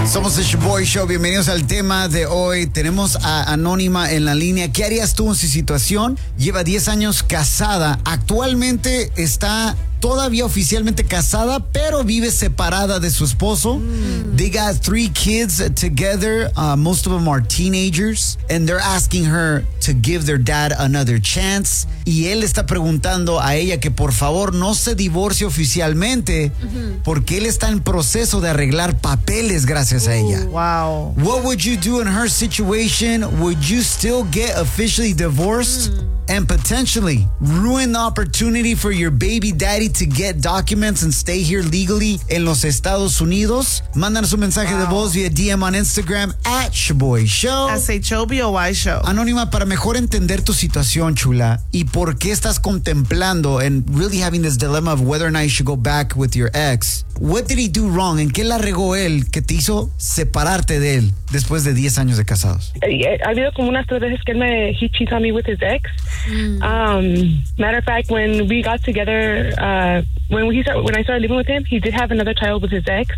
Somos el Shoboy Show, bienvenidos al tema de hoy. Tenemos a Anónima en la línea. ¿Qué harías tú en su situación? Lleva 10 años casada, actualmente está todavía oficialmente casada, pero vive separada de su esposo. They got 3 kids together. Most of them are teenagers. And they're asking her to give their dad another chance. Y él está preguntando a ella que por favor no se divorcie oficialmente porque él está en proceso de arreglar papeles gracias a ella. Wow. What would you do in her situation? Would you still get officially divorced? And potentially ruin the opportunity for your baby daddy to get documents and stay here legally en los Estados Unidos? Mándanos un mensaje de voz via DM on Instagram @ShoboyShow. SHOBOY Show. Anónima, para mejor entender tu situación, chula, y por qué estás contemplando and really having this dilemma of whether or not you should go back with your ex. What did he do wrong? ¿En qué la regó él que te hizo separarte de él después de 10 años de casados? Ha habido como unas 3 veces que he cheated on me with his ex. Matter of fact, when we got together, when I started living with him, he did have another child with his ex.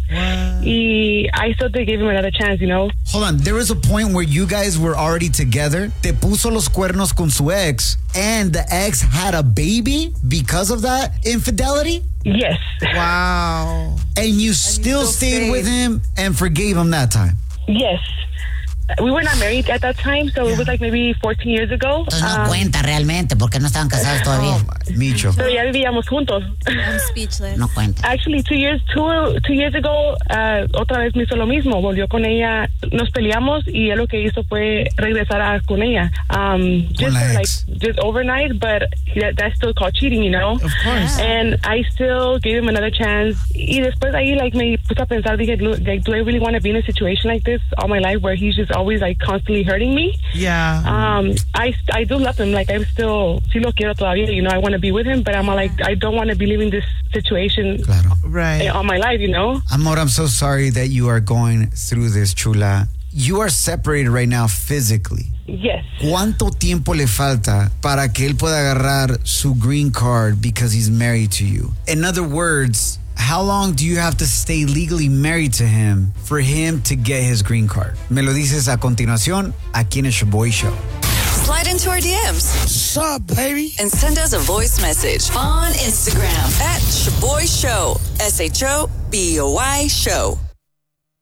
I still did give him another chance, you know. Hold on, there was a point where you guys were already together. Te puso los cuernos con su ex, and the ex had a baby because of that infidelity? Yes. Wow. And you still stayed with him and forgave him that time? Yes. We were not married at that time, so it was like maybe 14 years ago. Entonces no cuenta realmente porque no estaban casados todavía. Micho. Pero ya vivíamos juntos. I'm speechless. No cuenta. Actually, 2 years ago, otra vez me hizo lo mismo. Volvió con ella, nos peleamos y él lo que hizo fue regresar con ella. Just overnight, but that's still called cheating, you know? Of course. And I still gave him another chance. Y después ahí, me puse a pensar, dije, do I really want to be in a situation like this all my life where he's just always constantly hurting me? Yeah. I do love him. I still, sí lo quiero todavía, you know, I want to be with him, but I'm I don't want to be living this situation Right. all my life, you know? Amor, I'm so sorry that you are going through this, chula. You are separated right now physically. Yes. ¿Cuánto tiempo le falta para que él pueda agarrar su green card because he's married to you? In other words, how long do you have to stay legally married to him for him to get his green card? Me lo dices a continuación aquí en el Shoboy Show. Slide into our DMs. What's up, baby? And send us a voice message on Instagram @Shoboy Show. SHOBOY Show.